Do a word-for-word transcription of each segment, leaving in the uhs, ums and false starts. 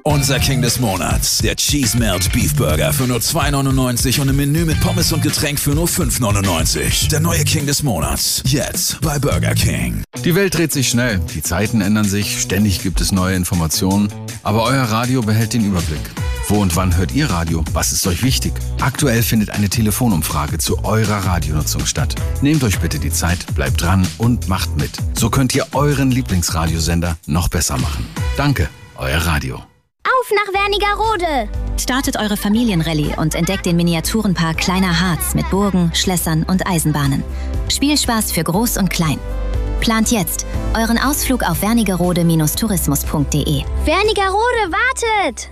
Unser King des Monats, der Cheese Melt Beef Burger für nur zwei neunundneunzig und ein Menü mit Pommes und Getränk für nur fünf neunundneunzig. Der neue King des Monats, jetzt bei Burger King. Die Welt dreht sich schnell, die Zeiten ändern sich, ständig gibt es neue Informationen, aber euer Radio behält den Überblick. Wo und wann hört ihr Radio? Was ist euch wichtig? Aktuell findet eine Telefonumfrage zu eurer Radionutzung statt. Nehmt euch bitte die Zeit, bleibt dran und macht mit. So könnt ihr euren Lieblingsradiosender noch besser machen. Danke, euer Radio. Auf nach Wernigerode! Startet eure Familienrallye und entdeckt den Miniaturenpark Kleiner Harz mit Burgen, Schlössern und Eisenbahnen. Spielspaß für Groß und Klein. Plant jetzt euren Ausflug auf wernigerode Tourismus punkt de. Wernigerode wartet!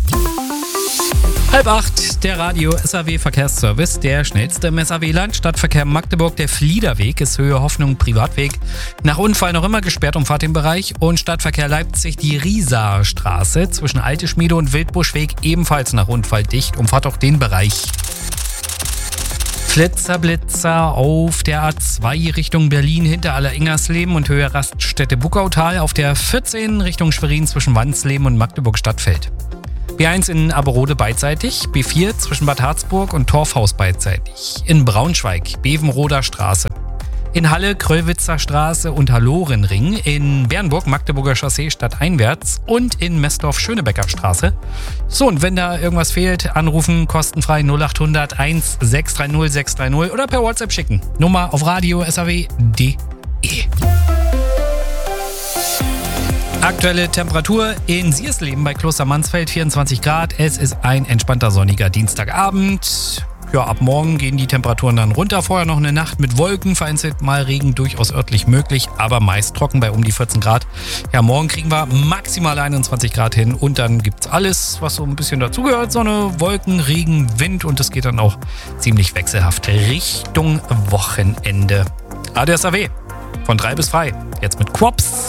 Halb acht, der Radio S A W Verkehrsservice, der schnellste im S A W-Land. Stadtverkehr Magdeburg, der Fliederweg ist Höhe Hoffnung Privatweg. Nach Unfall noch immer gesperrt, umfahrt den Bereich. Und Stadtverkehr Leipzig, die Riesaer Straße zwischen Alte Schmiede und Wildbuschweg ebenfalls nach Unfall dicht, umfahrt auch den Bereich. Flitzerblitzer auf der A zwei Richtung Berlin hinter Alleringersleben und Höhe Raststätte Buckautal, auf der vierzehn Richtung Schwerin zwischen Wansleben und Magdeburg Stadtfeld. B eins in Aberode beidseitig, B vier zwischen Bad Harzburg und Torfhaus beidseitig. In Braunschweig, Bevenroder Straße. In Halle, Kröllwitzer Straße und Hallorenring. In Bernburg, Magdeburger Chaussee stadteinwärts. Und in Messdorf, Schönebecker Straße. So, und wenn da irgendwas fehlt, anrufen, kostenfrei null acht hundert eins sechs drei null sechs drei null oder per WhatsApp schicken. Nummer auf radio S A W punkt de. Aktuelle Temperatur in Siersleben bei Kloster Mansfeld vierundzwanzig Grad. Es ist ein entspannter sonniger Dienstagabend. Ja, ab morgen gehen die Temperaturen dann runter. Vorher noch eine Nacht mit Wolken, vereinzelt mal Regen durchaus örtlich möglich, aber meist trocken bei um die vierzehn Grad. Ja, morgen kriegen wir maximal einundzwanzig Grad hin und dann gibt's alles, was so ein bisschen dazugehört. Sonne, Wolken, Regen, Wind und es geht dann auch ziemlich wechselhaft Richtung Wochenende. Radio S A W von drei bis frei. Jetzt mit Quops.